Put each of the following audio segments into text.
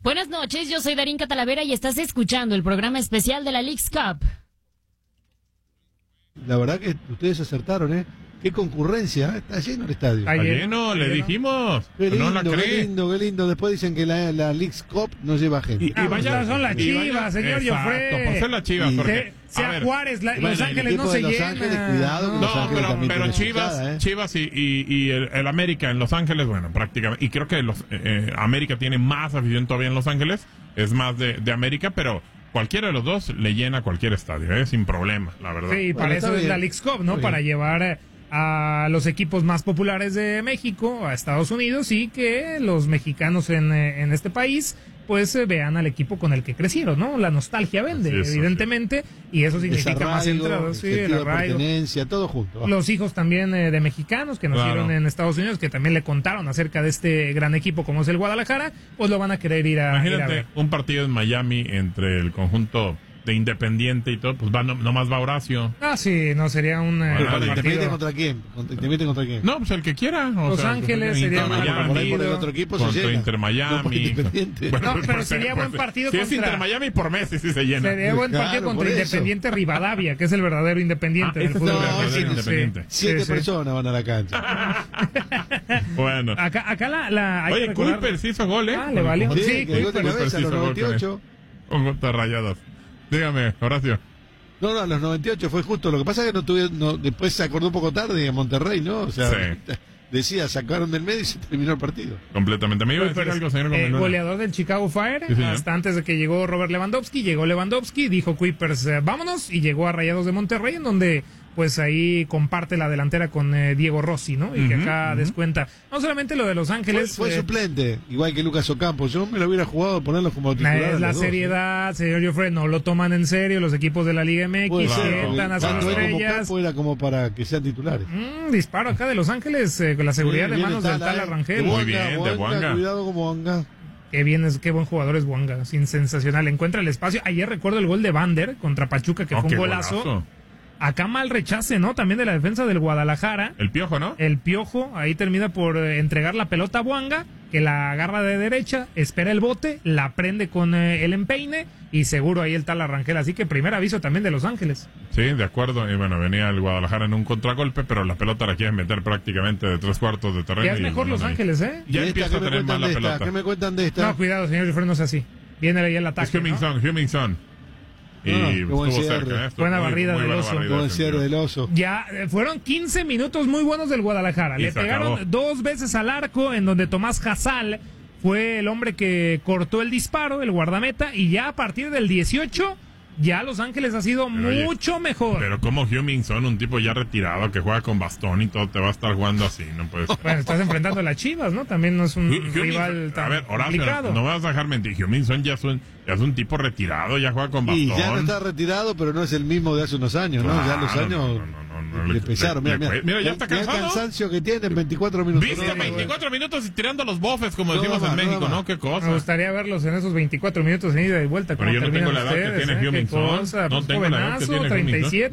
Buenas noches, yo soy Darín Catalavera y estás escuchando el programa especial de la Leagues Cup. La verdad que ustedes acertaron, ¿eh? Qué concurrencia, ¿eh? Está lleno el estadio. Está lleno, le dijimos. Qué lindo, no la cree. qué lindo, qué lindo. Después dicen que la Leagues Cup no lleva gente. Y vaya, son las Chivas, señor Joffre. Por ser las Chivas, porque sea Juárez, Los Ángeles no se Los Ángeles, cuidado, llena. Los Ángeles también pero tiene Chivas, hinchada, ¿eh? Chivas y el América en Los Ángeles, bueno, prácticamente. Y creo que América tiene más afición todavía en Los Ángeles, es más de América, pero cualquiera de los dos le llena cualquier estadio, sin problema, la verdad. Sí, para eso es la Leagues Cup, ¿no? Para llevar a los equipos más populares de México a Estados Unidos y que los mexicanos en este país pues vean al equipo con el que crecieron, ¿no? La nostalgia vende, evidentemente, y eso significa desarraigo, más entradas, sí, el arraigo, pertenencia, todo junto. Los hijos también de mexicanos que nacieron en Estados Unidos, que también le contaron acerca de este gran equipo como es el Guadalajara, pues lo van a querer ir a ver. Un partido en Miami entre el conjunto de Independiente y todo, pues nomás va Horacio. Sí, no sería un ¿Independiente contra quién? ¿Independiente contra quién? No, pues el que quiera. Los Ángeles sería un Miami, por el otro equipo contra se llena. Inter Miami. No, pero sería buen partido si contra... es Inter Miami, por Messi sí se llena. Sería buen partido contra Independiente Rivadavia, que es el verdadero Independiente del fútbol. Independiente. 7 personas van a la cancha. Bueno. Acá la oye, Kuipers hizo gol, ¿eh? Le valió. Sí, que gol de cabeza a los 98. Con contra Rayadas. Dígame, Horacio. No, a los 98 fue justo. Lo que pasa es que después se acordó un poco tarde de Monterrey, ¿no? O sea, decía, sacaron del medio y se terminó el partido. Completamente. ¿Me iba a decir algo, señor? Goleador del Chicago Fire, hasta antes de que llegó Robert Lewandowski. Llegó Lewandowski, dijo Kuipers, vámonos, y llegó a Rayados de Monterrey, en donde pues ahí comparte la delantera con Diego Rossi, ¿no? Y que acá descuenta no solamente lo de Los Ángeles. Fue suplente, igual que Lucas Ocampo. Yo me lo hubiera jugado ponerlo como titular. Es la seriedad, señor Joffre, no lo toman en serio los equipos de la Liga MX, sientan a sus estrellas. Era como para que sean titulares. Disparo acá de Los Ángeles, con la seguridad de manos del Tala Rangel. Muy bien, de Buanga. Cuidado con Buanga. Qué buen jugador es Buanga, sensacional. Encuentra el espacio. Ayer recuerdo el gol de Vander contra Pachuca, que fue un golazo. Acá mal rechace, ¿no? También de la defensa del Guadalajara. El Piojo, ¿no? El Piojo, ahí termina por entregar la pelota a Buanga, que la agarra de derecha, espera el bote, la prende con el empeine y seguro ahí el Tala Rangel. Así que primer aviso también de Los Ángeles. Sí, de acuerdo. Y bueno, venía el Guadalajara en un contragolpe, pero la pelota la quieren meter prácticamente de 3/4 de terreno. Ya es mejor Los Ángeles, ¿eh? Ya empieza a tener mal la pelota. ¿Qué me cuentan de esta? No, cuidado, señor Jofre, no es así. Viene ahí el ataque. Es Hummingson. Y estuvo cerca. Buena barrida del Oso. Buen cierre del Oso. Ya fueron 15 minutos muy buenos del Guadalajara. Le pegaron 2 veces al arco, en donde Tomás Hazal fue el hombre que cortó el disparo, el guardameta, y ya a partir del 18 ya Los Ángeles ha sido mucho mejor. Pero como Hummingson, un tipo ya retirado que juega con bastón y todo, te va a estar jugando así, no puedes. Bueno, estás enfrentando a las Chivas, ¿no? También no es un rival tan complicado. No me vas a dejar mentir, Hummingson ya es un tipo retirado, ya juega con bastón. Y ya no está retirado, pero no es el mismo de hace unos años, ¿no? Ya los años le pesaron. Mira, ya está cansado. El cansancio que tiene en 24 minutos. ¿Viste 24 minutos y tirando los bofes, como decimos en México, ¿no? Qué cosa. Me gustaría verlos en esos 24 minutos en ida y vuelta. Pero yo no tengo la edad que tiene Hummingson. No tengo la edad que tiene 37.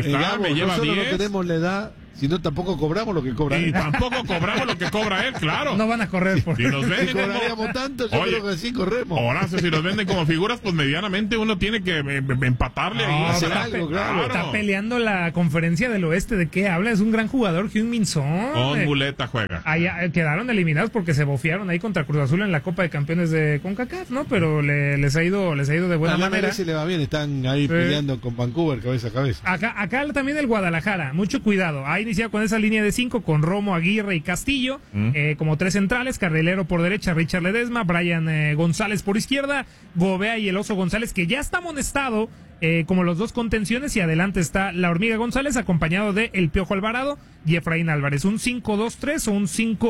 Me lleva 10. Nosotros no tenemos la edad. Si no, tampoco cobramos lo que cobra él. Y tampoco cobramos lo que cobra él, claro. No van a correr por eso. Si cobraríamos tanto, yo creo que sí corremos. Horacio, si los venden como figuras, pues medianamente uno tiene que empatarle ahí. Hacer algo, claro. Está peleando la conferencia del oeste. ¿De qué habla? Es un gran jugador, Hummingson. Con muleta juega. Quedaron eliminados porque se bofearon ahí contra Cruz Azul en la Copa de Campeones de CONCACAF, ¿no? Pero les ha ido de buena manera. A le va bien, están ahí peleando con Vancouver cabeza a cabeza. Acá también el Guadalajara, mucho cuidado. Ha iniciado con esa línea de 5 con Romo, Aguirre y Castillo, como 3 centrales, Carrilero por derecha, Richard Ledesma, Brian González por izquierda, Gobea y el Oso González, que ya está amonestado como los dos contenciones, y adelante está la Hormiga González acompañado de El Piojo Alvarado y Efraín Álvarez. Un 5-2-3 o un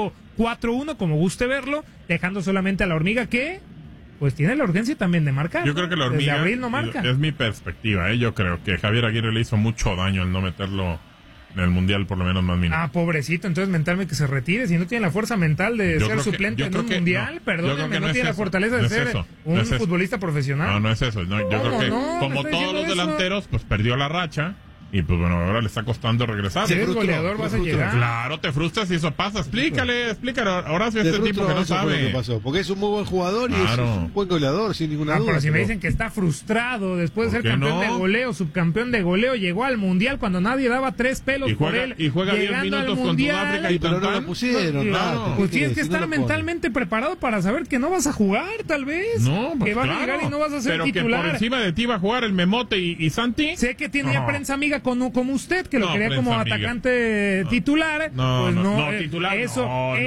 5-4-1, como guste verlo, dejando solamente a la Hormiga que pues tiene la urgencia también de marcar. Yo creo que la Hormiga desde abril no marca. Es mi perspectiva, yo creo que Javier Aguirre le hizo mucho daño al no meterlo en el Mundial por lo menos más minutos. Pobrecito, entonces mentalmente que se retire, si no tiene la fuerza mental de ser suplente en un Mundial, perdónenme, no tiene la fortaleza de ser un futbolista profesional. No es eso, yo creo que como todos los delanteros, pues perdió la racha Y pues bueno, ahora le está costando regresar. Si eres goleador vas a llegar. Claro, te frustras si eso pasa. Explícale, Horacio, este tipo que no sabe. Qué pasó, porque es un muy buen jugador y es un buen goleador, sin ninguna duda. Pero si me dicen que está frustrado después de ser campeón de goleo, subcampeón de goleo, llegó al Mundial cuando nadie daba 3 pelos por él. Y juega 10 minutos con Sudáfrica y pero no lo pusieron. Claro. Pues tienes que estar mentalmente preparado para saber que no vas a jugar, tal vez. No, pues que vas a llegar y no vas a ser pero titular. Que por encima de ti va a jugar el Memote y Santi. Sé que tiene ya prensa amiga como usted, que lo quería como atacante titular. Titular. Eso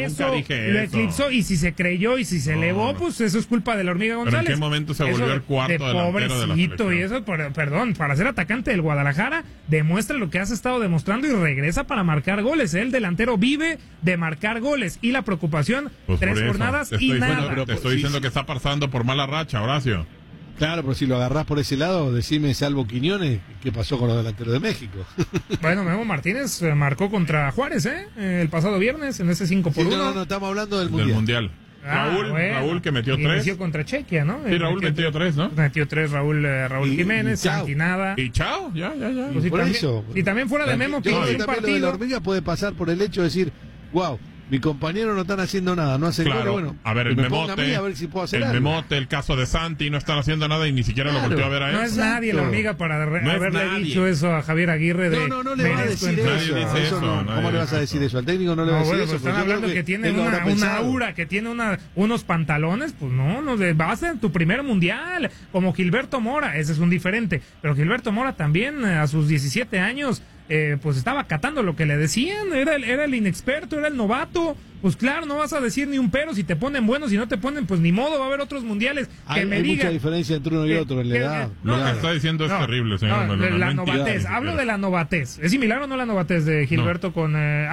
lo eclipsó, y si se creyó y si se elevó, pues eso es culpa de la Hormiga González. ¿Pero en qué momento se volvió el cuarto delantero de la selección? Y eso, perdón, para ser atacante del Guadalajara, demuestra lo que has estado demostrando y regresa para marcar goles. El delantero vive de marcar goles y la preocupación, pues 3 jornadas y nada. Te estoy diciendo que está pasando por mala racha, Horacio. Claro, pero si lo agarrás por ese lado, decime, salvo Quiñones, ¿qué pasó con los delanteros de México? Bueno, Memo Martínez marcó contra Juárez, el pasado viernes, en ese 5-1. No, estamos hablando del Mundial. Raúl que metió 3. Metió contra Chequia, ¿no? Sí, Raúl metió 3, ¿no? Metió 3 Raúl Jiménez, Santinada. Y chao, ya. Pues por eso. Y también fuera de Memo, que hizo un partido. Lo de la Hormiga puede pasar por el hecho de decir, wow, mi compañero no están haciendo nada, no hacen goles, bueno. A ver, el Memote, a ver si puedo hacer el Memote, el caso de Santi, no están haciendo nada y ni siquiera lo volteó a ver a él. No es nadie la Hormiga para haberle dicho eso a Javier Aguirre. No le va a decir eso. ¿Cómo le vas a decir eso? Al técnico no le va a decir eso. Están hablando que tiene una aura, que tiene unos pantalones, pues no vas en tu primer mundial, como Gilberto Mora, ese es un diferente, pero Gilberto Mora también a sus 17 años pues estaba acatando lo que le decían, era el inexperto, era el novato. Pues claro, no vas a decir ni un pero, si te ponen buenos, si no te ponen, pues ni modo, va a haber otros mundiales que hay me digan. Hay mucha diferencia entre uno y otro en la edad. Lo que está diciendo es terrible, señor. La novatez, hablo de la novatez. ¿Es similar o no la novatez de Gilberto con...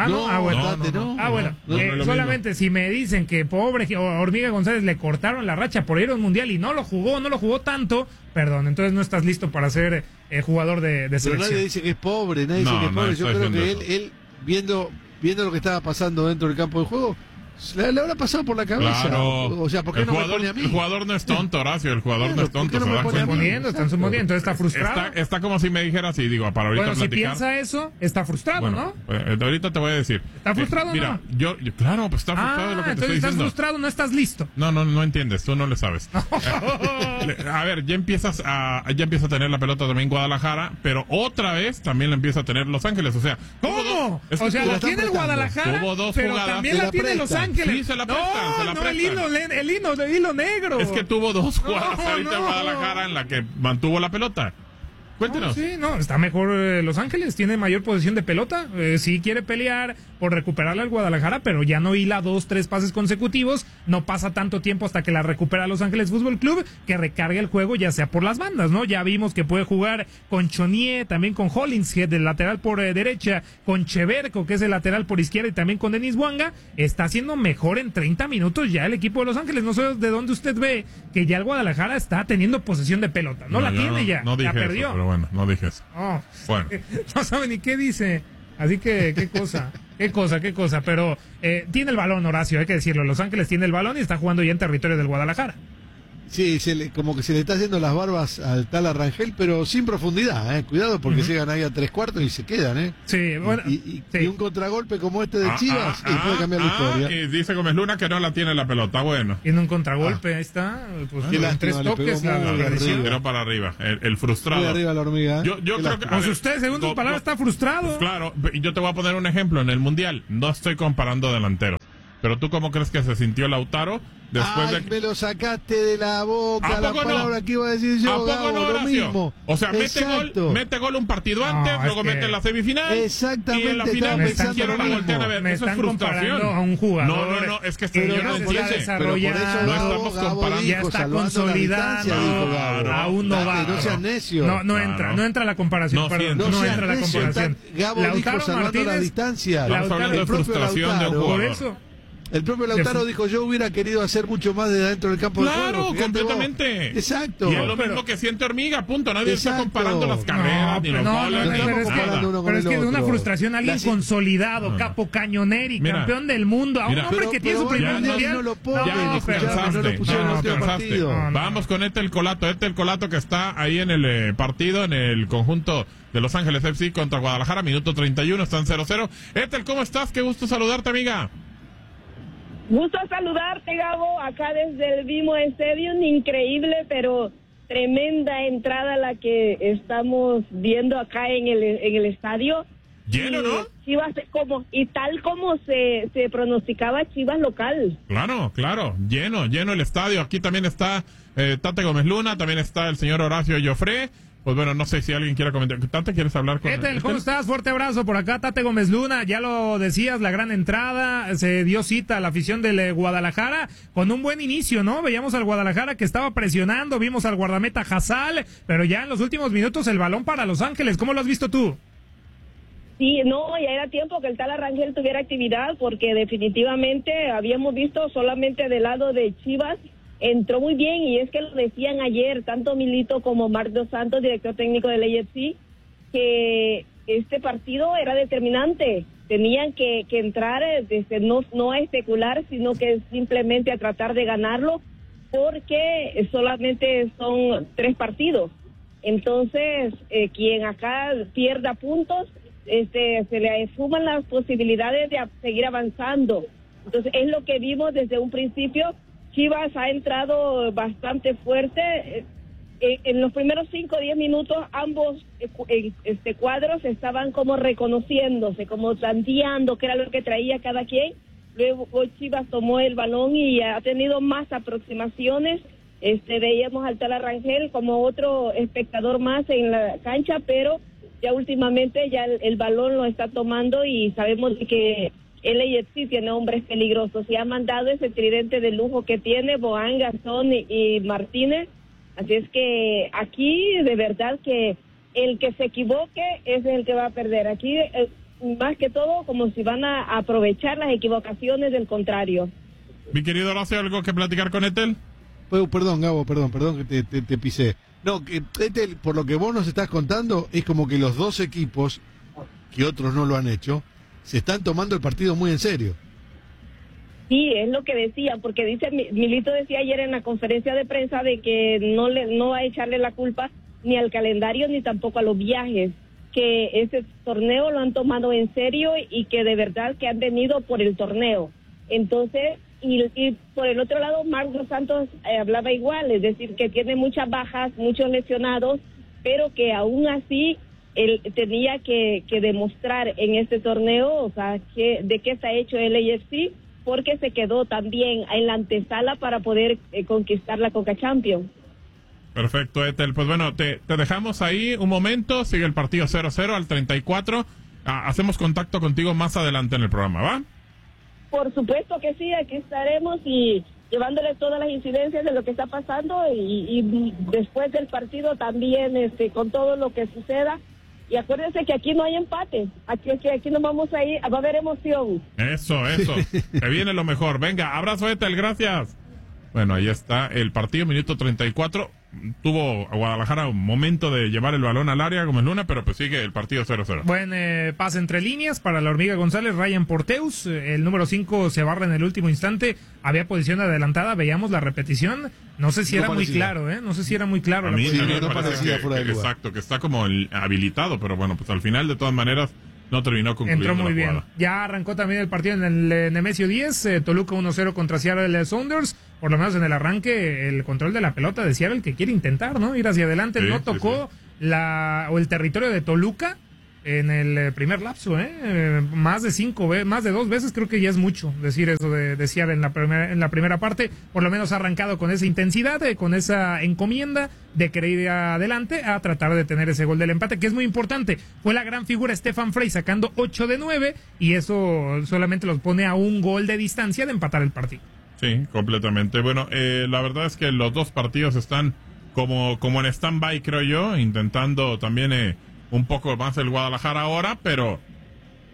solamente si me dicen que pobre Hormiga González le cortaron la racha por ir a un mundial y no lo jugó tanto, perdón, entonces no estás listo para ser jugador de selección. Pero nadie dice que es pobre, nadie dice que es pobre. Yo creo que él viendo lo que estaba pasando dentro del campo de juego, le habrá pasado por la cabeza. Claro. O sea, ¿por qué no me pone a mí? El jugador no es tonto, Horacio, el jugador no es tonto. Están suponiendo, entonces está frustrado. Está como si me dijera así, digo, para ahorita platicar. Si piensa eso, está frustrado, ¿no? Ahorita te voy a decir. ¿Está frustrado o no? Yo, claro, pues está frustrado de lo que te estoy diciendo. Estás frustrado, no estás listo. No entiendes, tú no le sabes. A ver, ya empieza a tener la pelota también Guadalajara, pero otra vez también la empieza a tener Los Ángeles, o sea... ¿Cómo? O sea, la tiene el Guadalajara, pero también la tiene Los Ángeles. Sí, se la prestan, el hilo negro. Es que tuvo 2 jugadas ahorita en Guadalajara en la que mantuvo la pelota. Cuéntenos. Está mejor Los Ángeles, tiene mayor posesión de pelota, sí quiere pelear por recuperarla al Guadalajara, pero ya no hila 2-3 pases consecutivos, no pasa tanto tiempo hasta que la recupera Los Ángeles Fútbol Club, que recarga el juego ya sea por las bandas, ¿no? Ya vimos que puede jugar con Chonier, también con Hollingshead, del lateral por derecha, con Cheverco, que es el lateral por izquierda, y también con Denis Wanga. Está haciendo mejor en 30 minutos ya el equipo de Los Ángeles. No sé de dónde usted ve que ya el Guadalajara está teniendo posesión de pelota, no la tiene ya, la perdió. Eso, pero bueno, no dije eso. Bueno. No sabe ni qué dice. Así que, qué cosa. Pero tiene el balón, Horacio, hay que decirlo. Los Ángeles tiene el balón y está jugando ya en territorio del Guadalajara. Sí, como que se le está haciendo las barbas al tal Arrangel, pero sin profundidad, cuidado porque llegan ahí a 3/4 y se quedan, Sí, bueno. Y un contragolpe como este de Chivas y puede cambiar la historia. Y dice Gómez Luna que no la tiene la pelota, bueno. Tiene un contragolpe, ahí está. Pues en 3 toques tiró para arriba, el frustrado. Muy arriba la Hormiga. Yo creo que... Pues usted, según tus palabras, está frustrado. Pues claro, yo te voy a poner un ejemplo. En el Mundial, no estoy comparando delanteros. Pero tú, ¿cómo crees que se sintió Lautaro después me lo sacaste de la boca, la palabra que iba a decir yo. ¿A poco no, lo mismo. O sea, mete gol un partido antes, luego mete en la semifinal. Exactamente. Y en la final ni siquiera la voltean a ver. Eso es frustración. A un jugador. No, es que ya no entiende. Pero por eso no estamos comparando. Ya está consolidado. Aún no va. No seas necio. No entra la comparación. No entra la comparación. Gabo dijo salvando la distancia. Estamos hablando de frustración de un jugador. Por eso. El propio Lautaro dijo, yo hubiera querido hacer mucho más de adentro del campo de juego. Claro, completamente. Exacto. Y es lo mismo que siente Hormiga, punto. Nadie está comparando las carreras ni los goles. Pero es que de una frustración, alguien consolidado, capo cañoneri, campeón del mundo, a un hombre que tiene su primer mundial. No lo pone, Vamos con Etel Colato que está ahí en el partido, en el conjunto de Los Ángeles FC contra Guadalajara, minuto 31, están 0-0. Etel, ¿cómo estás? Qué gusto saludarte, amiga. Gusto saludarte, Gabo, acá desde el Vimo Stadium, increíble, pero tremenda entrada la que estamos viendo acá en el estadio. Lleno, ¿no? Chivas tal como se pronosticaba, Chivas local. Claro, lleno el estadio. Aquí también está Tate Gómez Luna, también está el señor Horacio Joffre. Pues bueno, no sé si alguien quiere comentar. Tate, ¿quieres hablar con Etel? ¿Cómo estás? Fuerte abrazo por acá, Tate Gómez Luna. Ya lo decías, la gran entrada, se dio cita a la afición del Guadalajara con un buen inicio, ¿no? Veíamos al Guadalajara que estaba presionando, vimos al guardameta Hazal, pero ya en los últimos minutos el balón para Los Ángeles. ¿Cómo lo has visto tú? Sí, no, ya era tiempo que el tal Arrangel tuviera actividad, porque definitivamente habíamos visto solamente del lado de Chivas. Entró muy bien, y es que lo decían ayer, tanto Milito como Marc Dos Santos, director técnico del AFC, que este partido era determinante. Tenían que entrar, no a especular, sino que simplemente a tratar de ganarlo, porque solamente son 3 partidos. Entonces, quien acá pierda puntos, se le suman las posibilidades de seguir avanzando. Entonces, es lo que vimos desde un principio. Chivas ha entrado bastante fuerte. En los primeros 5 o 10 minutos, ambos cuadros estaban como reconociéndose, como tanteando qué era lo que traía cada quien. Luego Chivas tomó el balón y ha tenido más aproximaciones. Veíamos al tal Arrangel como otro espectador más en la cancha, pero ya últimamente ya el balón lo está tomando, y sabemos que el AFC tiene hombres peligrosos y ha mandado ese tridente de lujo que tiene Boan, Garzón y Martínez. Así es que aquí de verdad que el que se equivoque es el que va a perder. Aquí más que todo como si van a aprovechar las equivocaciones del contrario. Mi querido Horacio, ¿algo que platicar con Etel? Perdón, Gabo, perdón que te pisé. No, que Etel, por lo que vos nos estás contando, es como que los dos equipos, que otros no lo han hecho, se están tomando el partido muy en serio. Sí, es lo que decía, porque Milito decía ayer en la conferencia de prensa de que no va a echarle la culpa ni al calendario ni tampoco a los viajes, que ese torneo lo han tomado en serio y que de verdad que han venido por el torneo. Entonces, y por el otro lado, Marc Dos Santos hablaba igual, es decir, que tiene muchas bajas, muchos lesionados, pero que aún así él tenía que demostrar en este torneo, o sea, de qué está hecho el AFC, porque se quedó también en la antesala para poder conquistar la Conca Champions. Perfecto, Etel. Pues bueno, te dejamos ahí un momento, sigue el partido 0-0 al 34. Hacemos contacto contigo más adelante en el programa, ¿va? Por supuesto que sí, aquí estaremos y llevándoles todas las incidencias de lo que está pasando y después del partido también con todo lo que suceda. Y acuérdense que aquí no hay empate, aquí no vamos a ir, va a haber emoción. Eso, que viene lo mejor. Venga, abrazo, Etel, gracias. Bueno, ahí está el partido, minuto 34. Tuvo a Guadalajara un momento de llevar el balón al área, Gómez Luna, pero pues sigue el partido 0-0. Buen pase entre líneas para la Hormiga González, Ryan Porteus, el número 5 se barra en el último instante, había posición adelantada, veíamos la repetición, no sé si era muy claro, no sé si era muy claro. A mí no parecía fuera de lugar. Exacto, que está como habilitado, pero bueno, pues al final de todas maneras no terminó concluyendo. Entró muy bien. Ya arrancó también el partido en el Nemesio 10, Toluca 1-0 contra Seattle Sounders. Por lo menos en el arranque, el control de la pelota de Seattle que quiere intentar, ¿no? Ir hacia adelante. Sí, no tocó el territorio de Toluca en el primer lapso, más de 2 veces, creo que ya es mucho decir eso de Seattle en la primera parte. Por lo menos ha arrancado con esa intensidad, con esa encomienda de querer ir adelante a tratar de tener ese gol del empate, que es muy importante. Fue la gran figura Stefan Frey sacando 8 de 9 y eso solamente los pone a un gol de distancia de empatar el partido. Sí, completamente. Bueno, la verdad es que los dos partidos están como en stand-by, creo yo, intentando también un poco más el Guadalajara ahora, pero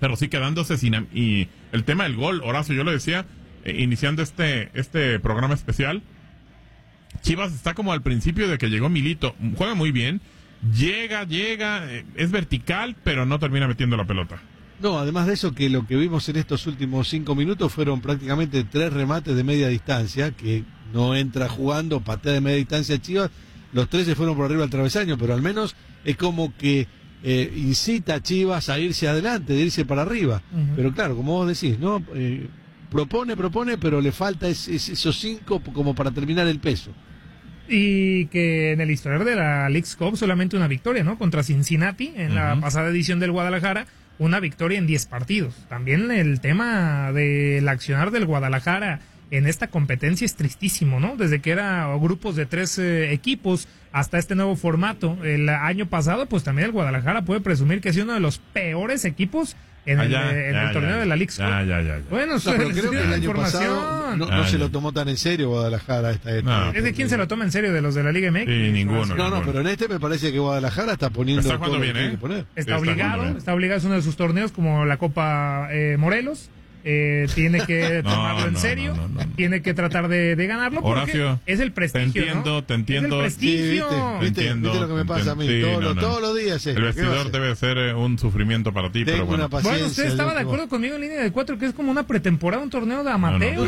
pero sí quedándose sin... Y el tema del gol, Horacio, yo lo decía, iniciando este programa especial, Chivas está como al principio de que llegó Milito, juega muy bien, llega, es vertical, pero no termina metiendo la pelota. No, además de eso, que lo que vimos en estos últimos 5 minutos fueron prácticamente 3 remates de media distancia, que no entra jugando, patea de media distancia Chivas, los 3 se fueron por arriba al travesaño, pero al menos es como que incita a Chivas a irse adelante, de irse para arriba. Pero claro, como vos decís, ¿no? Propone, pero le falta esos 5 como para terminar el peso. Y que en el historial de la Leagues Cup solamente una victoria, ¿no? Contra Cincinnati en la pasada edición del Guadalajara, una victoria en 10 partidos. También el tema del accionar del Guadalajara en esta competencia es tristísimo, ¿no? Desde que era grupos de 3 equipos hasta este nuevo formato. El año pasado, pues también el Guadalajara puede presumir que ha sido uno de los peores equipos en el torneo de la Leagues Cup. Bueno, pero creo que el año pasado no se lo tomó tan en serio Guadalajara. ¿Es de quién se lo toma en serio? ¿De los de la Liga MX? Sí, ninguno. No, pero en este me parece que Guadalajara está poniendo... Está jugando bien, ¿eh? Está obligado, es uno de sus torneos como la Copa Morelos. Tiene que tomarlo en serio, tiene que tratar de ganarlo, porque Horacio, es el prestigio. Te entiendo. Es el prestigio. Sí, ¿viste lo que me pasa a mí? Sí, todos los días. El vestidor debe ser un sufrimiento para ti, pero bueno. Bueno, usted estaba de acuerdo conmigo en línea de 4 que es como una pretemporada, un torneo de amateur.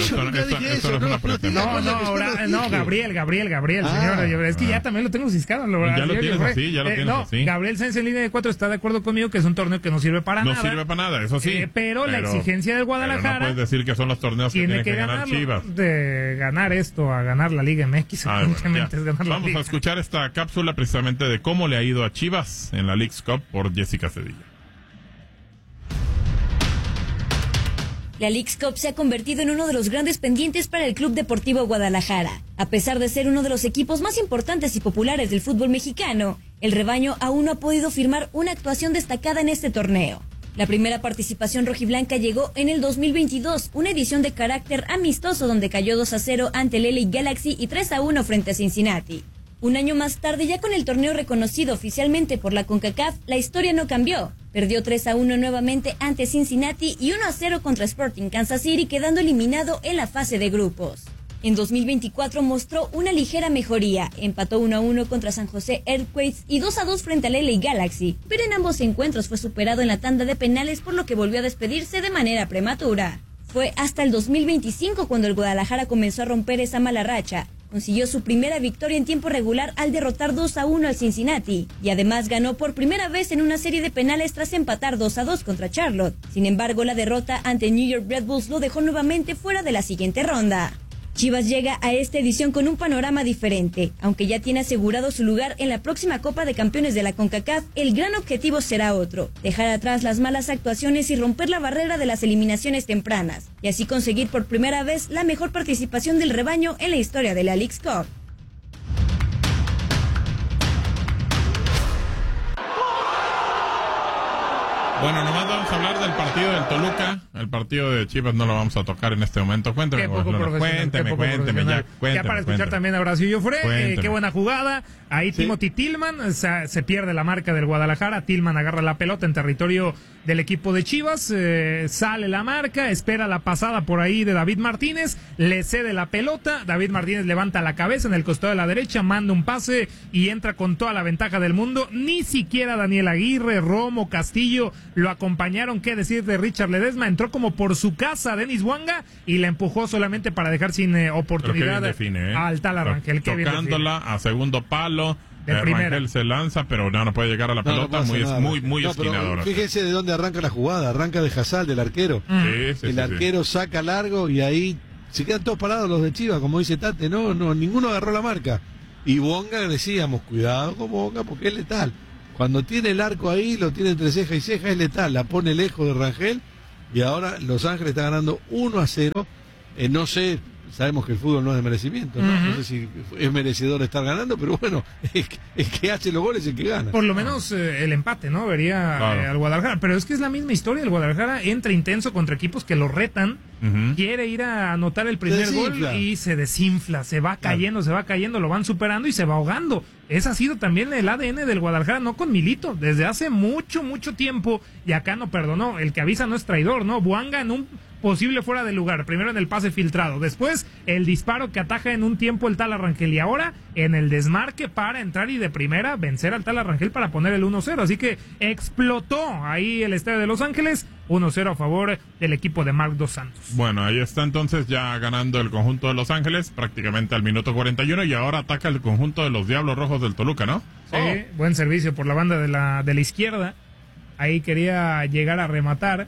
No, Gabriel, señor. Es que ya también lo tengo ciscado. Ya lo tienes así. Gabriel Sáenz en línea de 4 está de acuerdo conmigo que es un torneo que no sirve para nada. No sirve para nada, eso sí. Pero la exigencia del Guadalajara... Pero no puedes decir que son los torneos que tiene que ganar Chivas. De ganar esto a ganar la Liga MX, es ganar la Vamos Liga. a escuchar esta cápsula precisamente de cómo le ha ido a Chivas en la Leagues Cup por Jessica Cedillo. La Leagues Cup se ha convertido en uno de los grandes pendientes para el Club Deportivo Guadalajara. A pesar de ser uno de los equipos más importantes y populares del fútbol mexicano, el rebaño aún no ha podido firmar una actuación destacada en este torneo. La primera participación rojiblanca llegó en el 2022, una edición de carácter amistoso donde cayó 2-0 ante el LA Galaxy y 3-1 frente a Cincinnati. Un año más tarde, ya con el torneo reconocido oficialmente por la CONCACAF, la historia no cambió. Perdió 3-1 nuevamente ante Cincinnati y 1-0 contra Sporting Kansas City, quedando eliminado en la fase de grupos. En 2024 mostró una ligera mejoría, empató 1-1 contra San José Earthquakes y 2-2 frente al LA Galaxy, pero en ambos encuentros fue superado en la tanda de penales, por lo que volvió a despedirse de manera prematura. Fue hasta el 2025 cuando el Guadalajara comenzó a romper esa mala racha. Consiguió su primera victoria en tiempo regular al derrotar 2-1 al Cincinnati, y además ganó por primera vez en una serie de penales tras empatar 2-2 contra Charlotte. Sin embargo, la derrota ante New York Red Bulls lo dejó nuevamente fuera de la siguiente ronda. Chivas llega a esta edición con un panorama diferente. Aunque ya tiene asegurado su lugar en la próxima Copa de Campeones de la CONCACAF, el gran objetivo será otro: dejar atrás las malas actuaciones y romper la barrera de las eliminaciones tempranas, y así conseguir por primera vez la mejor participación del rebaño en la historia de la Leagues Cup. Bueno, nomás vamos a hablar del partido del Toluca. El partido de Chivas no lo vamos a tocar en este momento. Cuénteme, cuénteme ya para escuchar también a Horacio Llofré. Qué buena jugada. Ahí sí. Timothy Tillman, se pierde la marca del Guadalajara. Tillman agarra la pelota en territorio del equipo de Chivas. Sale la marca, espera la pasada por ahí de David Martínez. Le cede la pelota. David Martínez levanta la cabeza en el costado de la derecha, manda un pase y entra con toda la ventaja del mundo. Ni siquiera Daniel Aguirre, Romo, Castillo lo acompañaron. Qué decir de Richard Ledesma. Entró como por su casa Denis Wanga y la empujó solamente para dejar sin oportunidad al tal Rangel. Tocándola a segundo palo. Rangel se lanza, pero no puede llegar a la pelota. Muy esquinadora. Fíjese de dónde arranca la jugada. Arranca de Hazal, del arquero. El arquero saca largo y ahí se quedan todos parados los de Chivas, como dice Tate. No, ninguno agarró la marca. Y Wanga, decíamos, cuidado con Wanga porque es letal. Cuando tiene el arco ahí, lo tiene entre ceja y ceja, es letal. La pone lejos de Rangel y ahora Los Ángeles está ganando 1-0. No sé sabemos que el fútbol no es de merecimiento, ¿no? No sé si es merecedor estar ganando, pero bueno, el que hace los goles es el que gana. Por lo menos el empate, ¿no? Vería al Guadalajara. Pero es que es la misma historia. El Guadalajara entra intenso contra equipos que lo retan. Quiere ir a anotar el primer gol y se desinfla. Se va cayendo, lo van superando y se va ahogando. Ese ha sido también el ADN del Guadalajara, no con Milito. Desde hace mucho tiempo. Y acá no perdonó. El que avisa no es traidor, ¿no? Buanga en un posible fuera de lugar, primero en el pase filtrado, después el disparo que ataja en un tiempo el Tala Rangel y ahora en el desmarque para entrar y de primera vencer al Tala Rangel para poner el 1-0, así que explotó ahí el estadio de Los Ángeles, 1-0 a favor del equipo de Marc Dos Santos. Bueno, ahí está entonces ya ganando el conjunto de Los Ángeles prácticamente al minuto 41 y ahora ataca el conjunto de los Diablos Rojos del Toluca, ¿no? Sí, buen servicio por la banda de la izquierda, ahí quería llegar a rematar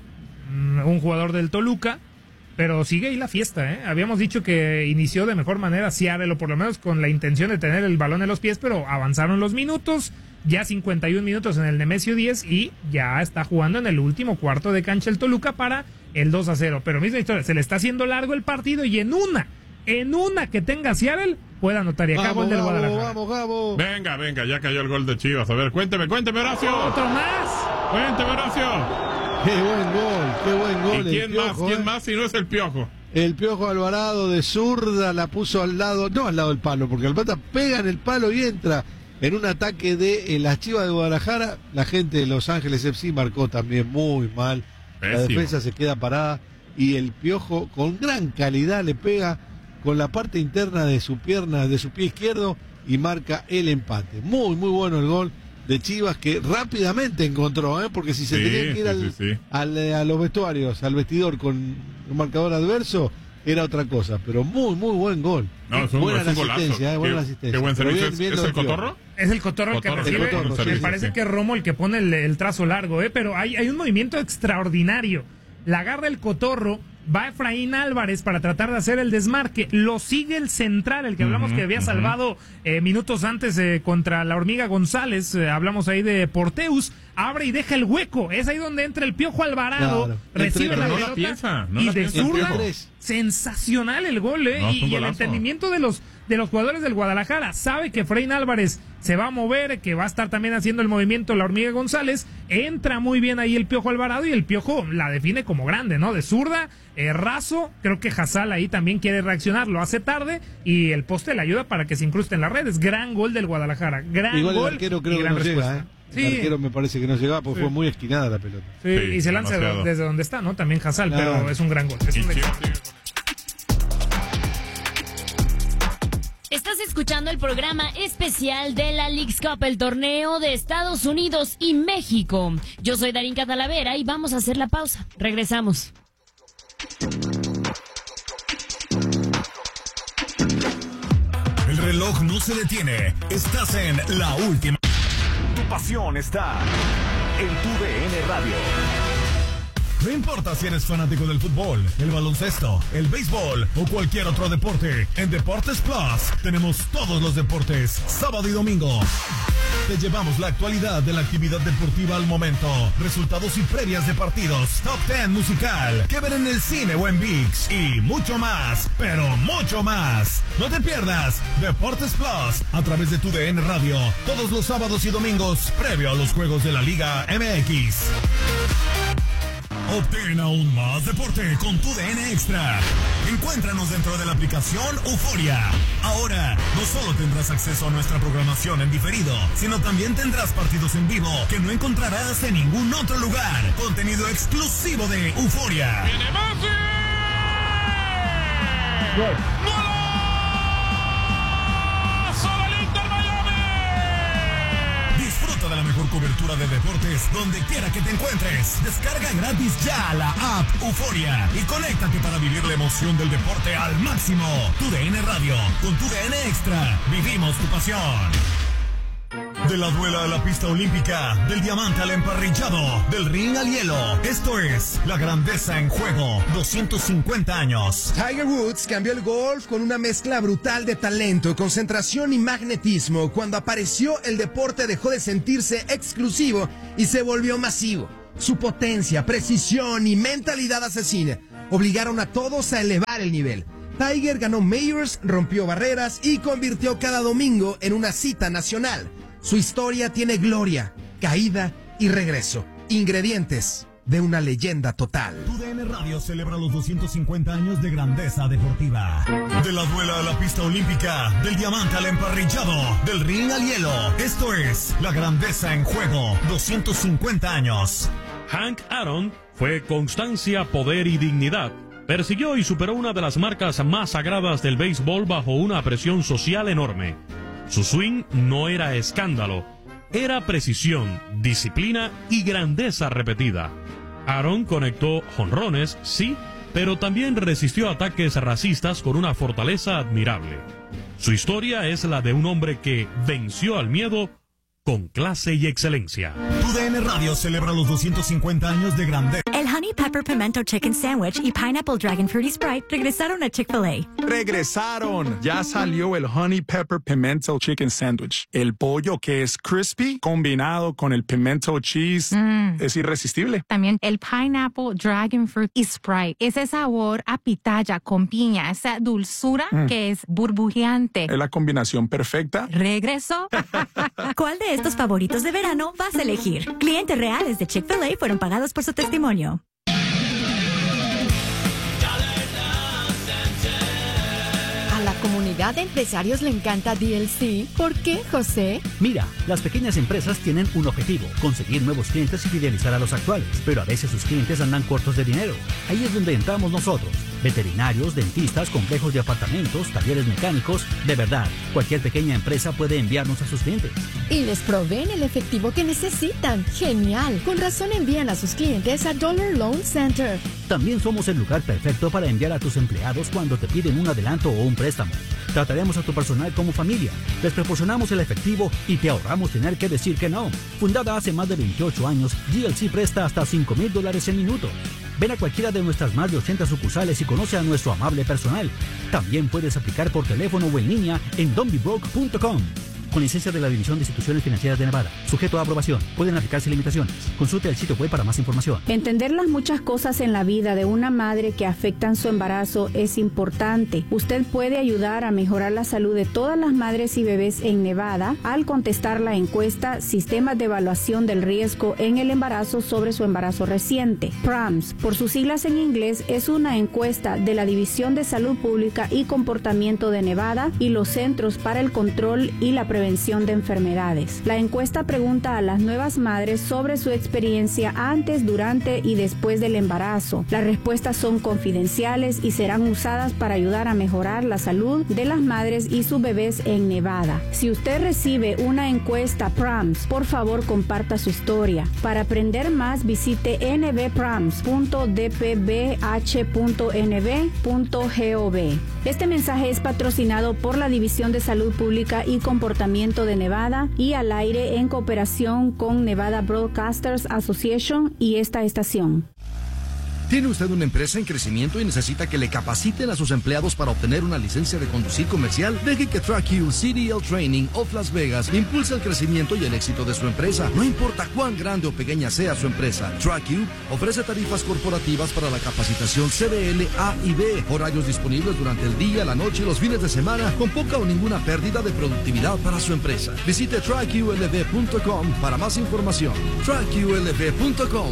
un jugador del Toluca, pero sigue ahí la fiesta, ¿eh? Habíamos dicho que inició de mejor manera Seattle, o por lo menos con la intención de tener el balón en los pies, pero avanzaron los minutos, ya 51 minutos en el Nemesio 10 y ya está jugando en el último cuarto de cancha el Toluca para el 2-0, pero misma historia, se le está haciendo largo el partido y en una que tenga Seattle puede anotar y acá gol del Guadalajara. Vamos, Gabo. Venga, ya cayó el gol de Chivas. A ver, cuénteme, Horacio. Otro más. Cuénteme, Horacio. Qué buen gol. ¿Y quién más si no es el Piojo? El Piojo Alvarado de zurda la puso al lado del palo, porque el pata pega en el palo y entra en un ataque de las Chivas de Guadalajara. La gente de Los Ángeles FC marcó también muy mal. La defensa se queda parada y el Piojo con gran calidad le pega con la parte interna de su pierna, de su pie izquierdo y marca el empate. Muy bueno el gol de Chivas que rápidamente encontró, porque si se tenía que ir a los vestuarios, al vestidor con un marcador adverso, era otra cosa, pero muy buen gol. No, buena es un asistencia, buena asistencia. Qué buen servicio. Bien, ¿Es el Cotorro? Es el Cotorro el que recibe. Me parece que es Romo el que pone el trazo largo, pero hay un movimiento extraordinario. La agarra el Cotorro, va Efraín Álvarez para tratar de hacer el desmarque, lo sigue el central, el que hablamos que había salvado minutos antes contra la Hormiga González, hablamos ahí de Porteus, abre y deja el hueco, es ahí donde entra el Piojo Alvarado, recibe la pelota y de zurda, sensacional el gol, y el entendimiento de los jugadores del Guadalajara, sabe que Efraín Álvarez se va a mover, que va a estar también haciendo el movimiento la Hormiga González, entra muy bien ahí el Piojo Alvarado y el Piojo la define como grande, ¿no? De zurda, raso, creo que Hazal ahí también quiere reaccionar, lo hace tarde y el poste le ayuda para que se incruste en las redes. Gran gol del Guadalajara, igual gol el arquero creo que no llega, Sí. El arquero me parece que no llegaba porque fue muy esquinada la pelota. Sí, y se lanza desde donde está, ¿no? También Hazal, pero es un gran gol. Estás escuchando el programa especial de la Leagues Cup, el torneo de Estados Unidos y México. Yo soy Darinka Talavera y vamos a hacer la pausa. Regresamos. El reloj no se detiene. Estás en la última. Tu pasión está en tu DN Radio. No importa si eres fanático del fútbol, el baloncesto, el béisbol o cualquier otro deporte, en Deportes Plus tenemos todos los deportes, sábado y domingo. Te llevamos la actualidad de la actividad deportiva al momento, resultados y previas de partidos, top 10 musical, que ver en el cine o en ViX y mucho más, pero mucho más. No te pierdas Deportes Plus a través de tu DN Radio, todos los sábados y domingos previo a los juegos de la Liga MX. Obtén aún más deporte con tu DN Extra. Encuéntranos dentro de la aplicación Euforia. Ahora, no solo tendrás acceso a nuestra programación en diferido, sino también tendrás partidos en vivo que no encontrarás en ningún otro lugar. Contenido exclusivo de Euforia. ¡Viene Messi! ¡Gol! De la mejor cobertura de deportes donde quiera que te encuentres. Descarga gratis ya la app Euforia y conéctate para vivir la emoción del deporte al máximo. Tu DN Radio, con tu DN Extra, vivimos tu pasión. De la duela a la pista olímpica, del diamante al emparrillado, del ring al hielo. Esto es la grandeza en juego. 250 años. Tiger Woods cambió el golf con una mezcla brutal de talento, concentración y magnetismo. Cuando apareció, el deporte dejó de sentirse exclusivo y se volvió masivo. Su potencia, precisión y mentalidad asesina obligaron a todos a elevar el nivel. Tiger ganó Majors, rompió barreras y convirtió cada domingo en una cita nacional. Su historia tiene gloria, caída y regreso. Ingredientes de una leyenda total. TUDN Radio celebra los 250 años de grandeza deportiva. De la duela a la pista olímpica, del diamante al emparrillado, del ring al hielo. Esto es la grandeza en juego. 250 años. Hank Aaron fue constancia, poder y dignidad. Persiguió y superó una de las marcas más sagradas del béisbol bajo una presión social enorme. Su swing no era escándalo, era precisión, disciplina y grandeza repetida. Aaron conectó jonrones, sí, pero también resistió ataques racistas con una fortaleza admirable. Su historia es la de un hombre que venció al miedo con clase y excelencia. TUDN Radio celebra los 250 años de grandeza. El Honey Pepper Pimento Chicken Sandwich y Pineapple Dragon Fruity Sprite regresaron a Chick-fil-A. ¡Regresaron! Ya salió el Honey Pepper Pimento Chicken Sandwich. El pollo que es crispy combinado con el pimento cheese es irresistible. También el Pineapple Dragon Fruit y Sprite. Ese sabor a pitaya con piña, esa dulzura que es burbujeante. Es la combinación perfecta. ¿Regresó? ¿Cuál de estos favoritos de verano vas a elegir? Clientes reales de Chick-fil-A fueron pagados por su testimonio. A la comunidad de empresarios le encanta DLC. ¿Por qué, José? Mira, las pequeñas empresas tienen un objetivo: conseguir nuevos clientes y fidelizar a los actuales. Pero a veces sus clientes andan cortos de dinero. Ahí es donde entramos nosotros. Veterinarios, dentistas, complejos de apartamentos, talleres mecánicos. De verdad, cualquier pequeña empresa puede enviarnos a sus clientes. Y les proveen el efectivo que necesitan. ¡Genial! Con razón envían a sus clientes a Dollar Loan Center. También somos el lugar perfecto para enviar a tus empleados cuando te piden un adelanto o un préstamo. Trataremos a tu personal como familia. Les proporcionamos el efectivo y te ahorramos tener que decir que no. Fundada hace más de 28 años, GLC presta hasta $5,000 en minutos. Ven a cualquiera de nuestras más de 80 sucursales y conoce a nuestro amable personal. También puedes aplicar por teléfono o en línea en donbebroke.com. Con licencia de la División de Instituciones Financieras de Nevada. Sujeto a aprobación. Pueden aplicarse limitaciones. Consulte el sitio web para más información. Entender las muchas cosas en la vida de una madre que afectan su embarazo es importante. Usted puede ayudar a mejorar la salud de todas las madres y bebés en Nevada al contestar la encuesta Sistemas de Evaluación del Riesgo en el Embarazo sobre su embarazo reciente. PRAMS, por sus siglas en inglés, es una encuesta de la División de Salud Pública y Comportamiento de Nevada y los Centros para el Control y la Prevención de Enfermedades. La encuesta pregunta a las nuevas madres sobre su experiencia antes, durante y después del embarazo. Las respuestas son confidenciales y serán usadas para ayudar a mejorar la salud de las madres y sus bebés en Nevada. Si usted recibe una encuesta PRAMS, por favor comparta su historia. Para aprender más, visite nbprams.dpbh.nv.gov. Este mensaje es patrocinado por la División de Salud Pública y Comportamiento de Nevada y al aire en cooperación con Nevada Broadcasters Association y esta estación. ¿Tiene usted una empresa en crecimiento y necesita que le capaciten a sus empleados para obtener una licencia de conducir comercial? Deje que TrackU CDL Training of Las Vegas impulse el crecimiento y el éxito de su empresa. No importa cuán grande o pequeña sea su empresa, TrackU ofrece tarifas corporativas para la capacitación CDL A y B, horarios disponibles durante el día, la noche y los fines de semana, con poca o ninguna pérdida de productividad para su empresa. Visite TrackULV.com para más información. TrackULV.com.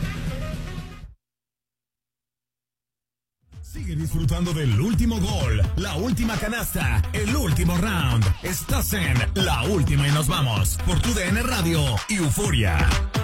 Sigue disfrutando del último gol, la última canasta, el último round. Estás en La Última y nos vamos por TUDN Radio y Euforia.